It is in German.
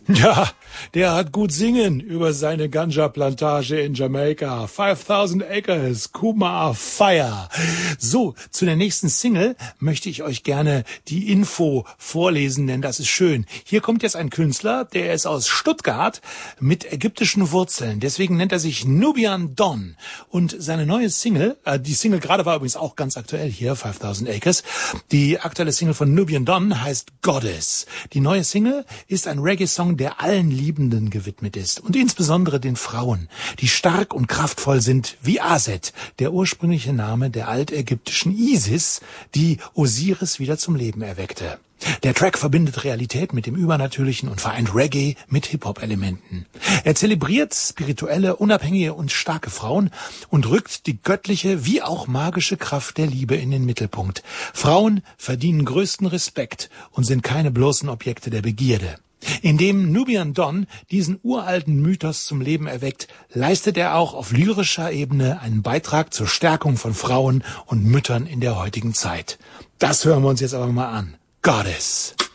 Ja, der hat gut singen über seine Ganja-Plantage in Jamaika. 5000 Acres, Kuma Fire. So, zu der nächsten Single möchte ich euch gerne die Info vorlesen, denn das ist schön. Hier kommt jetzt ein Künstler, der ist aus Stuttgart mit ägyptischen Wurzeln. Deswegen nennt er sich Nubian Don. Und seine neue Single, die Single gerade war übrigens auch ganz aktuell hier, 5000 Acres. Die aktuelle Single von Nubian Don heißt Goddess. Die neue Single ist ein Reggae-Song, der allen Liebenden gewidmet ist und insbesondere den Frauen, die stark und kraftvoll sind wie Aset, der ursprüngliche Name der altägyptischen Isis, die Osiris wieder zum Leben erweckte. Der Track verbindet Realität mit dem Übernatürlichen und vereint Reggae mit Hip-Hop-Elementen. Er zelebriert spirituelle, unabhängige und starke Frauen und rückt die göttliche wie auch magische Kraft der Liebe in den Mittelpunkt. Frauen verdienen größten Respekt und sind keine bloßen Objekte der Begierde. Indem Nubian Don diesen uralten Mythos zum Leben erweckt, leistet er auch auf lyrischer Ebene einen Beitrag zur Stärkung von Frauen und Müttern in der heutigen Zeit. Das hören wir uns jetzt aber mal an. Goddess.